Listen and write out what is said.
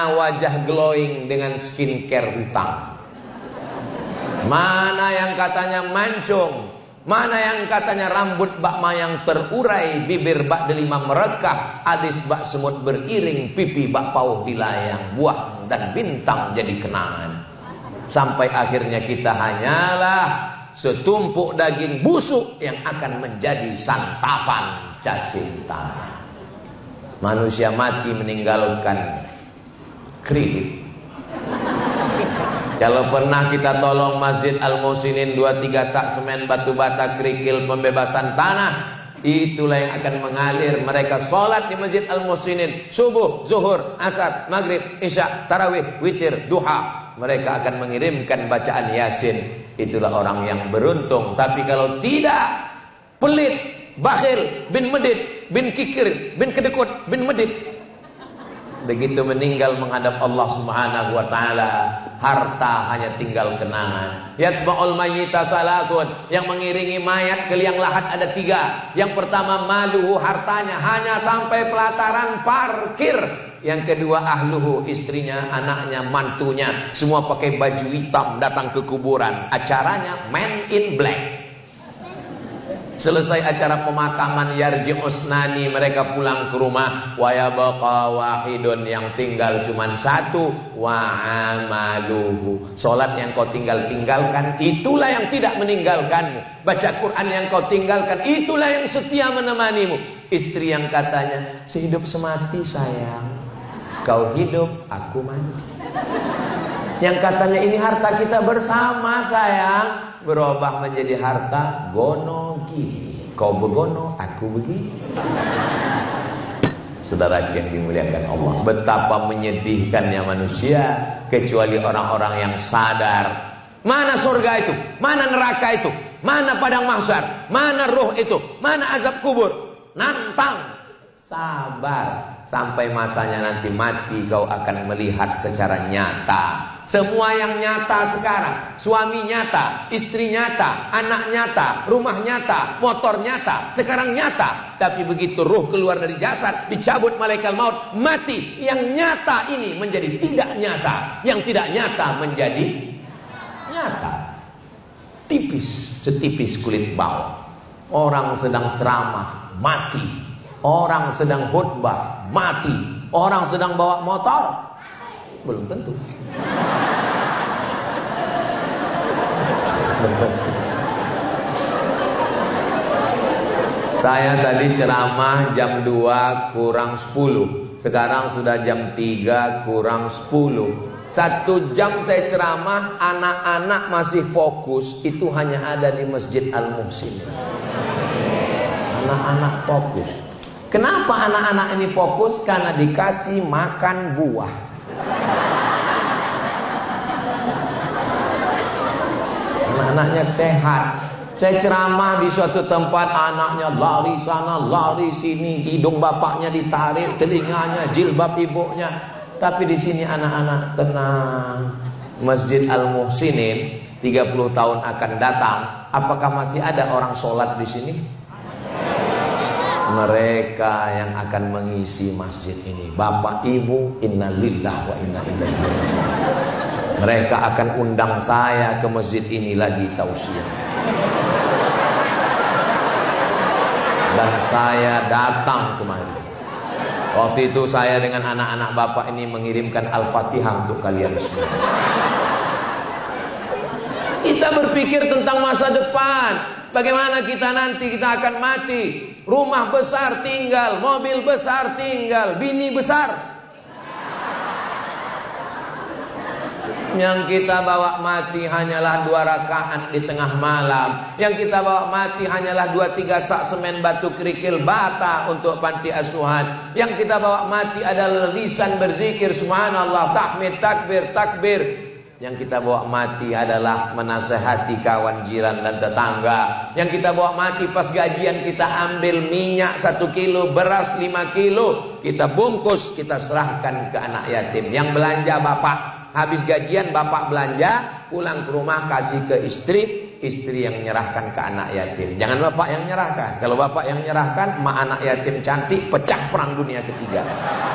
wajah glowing dengan skincare hutang? Mana yang katanya mancung? Mana yang katanya rambut bak mayang terurai, bibir bak delima merekah, alis bak semut beriring, pipi bak pauh dilayang, buah dan bintang jadi kenangan. Sampai akhirnya kita hanyalah setumpuk daging busuk yang akan menjadi santapan cacing tanah. Manusia mati meninggalkan kredit. Kalau pernah kita tolong Masjid Al-Muhsinin 2-3 sak semen batu bata kerikil pembebasan tanah, itulah yang akan mengalir. Mereka sholat di Masjid Al-Muhsinin subuh, zuhur, asar, maghrib, isya, tarawih, witir, duha. Mereka akan mengirimkan bacaan Yasin. Itulah orang yang beruntung. Tapi kalau tidak, pelit, bakhil, bin medit, bin kikir, bin kedekut, bin medit, begitu meninggal menghadap Allah Subhanahu wa taala, harta hanya tinggal kenangan. Yatsba'ul mayyita salatun, yang mengiringi mayat ke liang lahat ada 3. Yang pertama maluhu, hartanya hanya sampai pelataran parkir. Yang kedua ahluhu, istrinya, anaknya, mantunya, semua pakai baju hitam datang ke kuburan. Acaranya Man in Black. Selesai acara pemakaman yarji usnani, mereka pulang ke rumah. Wa yabqa wahidun, yang tinggal cuman 1. Wa amaluhu, salat yang kau tinggalkan, itulah yang tidak meninggalkanmu. Baca Quran yang kau tinggalkan, itulah yang setia menemanimu. Istri yang katanya sehidup semati sayang, kau hidup aku mati. Yang katanya ini harta kita bersama sayang, berubah menjadi harta gono gini. Kau begono, aku begini. Saudara yang dimuliakan Allah, betapa menyedihkannya manusia, kecuali orang-orang yang sadar. Mana surga itu? Mana neraka itu? Mana padang mahsyar? Mana ruh itu? Mana azab kubur? Nantang. Sabar sampai masanya nanti mati, kau akan melihat secara nyata semua yang nyata sekarang. Suami nyata, istri nyata, anak nyata, rumah nyata, motor nyata, sekarang nyata. Tapi begitu ruh keluar dari jasad, dicabut malaikat maut, mati. Yang nyata ini menjadi tidak nyata, yang tidak nyata menjadi nyata. Tipis, setipis kulit bawang. Orang sedang ceramah, mati. Orang sedang khutbah, mati. Orang sedang bawa motor, belum tentu. Saya tadi ceramah jam 2 kurang 10. Sekarang sudah jam 3 kurang 10. 1 jam saya ceramah, anak-anak masih fokus. Itu hanya ada di Masjid Al-Muhsinin. Anak-anak fokus. Kenapa anak-anak ini fokus? Karena dikasih makan buah. Anak-anaknya sehat. Saya ceramah di suatu tempat, anaknya lari sana, lari sini, hidung bapaknya ditarik, telinganya, jilbab ibunya. Tapi di sini anak-anak tenang. Masjid Al-Muhsinin 30 tahun akan datang. Apakah masih ada orang sholat di sini? Mereka yang akan mengisi masjid ini, bapak ibu, innalillah wa inna ilaihi raji'un. Mereka akan undang saya ke masjid ini lagi tausiah. Dan saya datang kemari. Waktu itu saya dengan anak-anak bapak ini mengirimkan Al-Fatihah untuk kalian semua. Kita berpikir tentang masa depan. Bagaimana kita nanti kita akan mati. Rumah besar tinggal, mobil besar tinggal, bini besar. Yang kita bawa mati hanyalah 2 rakaat di tengah malam. Yang kita bawa mati hanyalah 2-3 sak semen batu kerikil bata untuk panti asuhan. Yang kita bawa mati adalah lisan berzikir subhanallah, tahmid, takbir, takbir. Yang kita bawa mati adalah menasehati kawan jiran dan tetangga. Yang kita bawa mati pas gajian, kita ambil minyak 1 kilo, beras 5 kilo, kita bungkus, kita serahkan ke anak yatim. Yang belanja bapak, habis gajian bapak belanja, pulang ke rumah kasih ke istri, istri yang menyerahkan ke anak yatim. Jangan bapak yang menyerahkan. Kalau bapak yang menyerahkan, emak anak yatim cantik, pecah perang dunia ketiga.